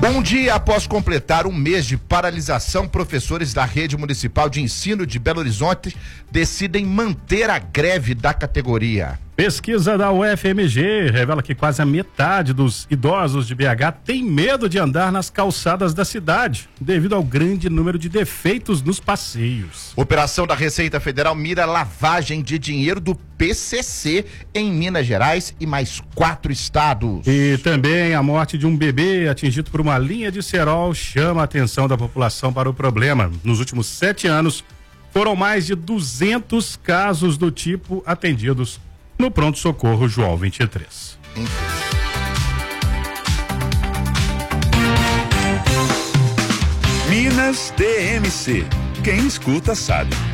Um dia após completar um mês de paralisação, professores da Rede Municipal de Ensino de Belo Horizonte decidem manter a greve da categoria. Pesquisa da UFMG revela que quase a metade dos idosos de BH tem medo de andar nas calçadas da cidade, devido ao grande número de defeitos nos passeios. Operação da Receita Federal mira lavagem de dinheiro do PCC em Minas Gerais e mais 4 estados. E também a morte de um bebê atingido por uma linha de cerol chama a atenção da população para o problema. Nos últimos 7 anos, foram mais de 200 casos do tipo atendidos no pronto-socorro João 23. Minas DMC. Quem escuta sabe.